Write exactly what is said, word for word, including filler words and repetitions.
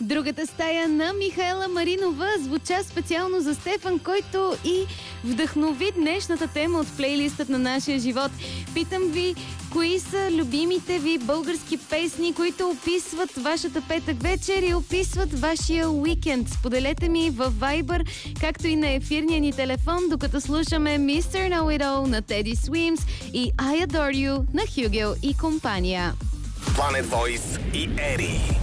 Другата стая на Михаела Маринова звуча специално за Стефан, който и вдъхнови днешната тема от плейлистът на нашия живот. Питам ви, кои са любимите ви български песни, които описват вашата петък вечер и описват вашия уикенд? Споделете ми във Viber, както и на ефирния ни телефон, докато слушаме мистер Know It All на Teddy Swims и I Adore You на Хюгел и компания. Planet Voice и Ери.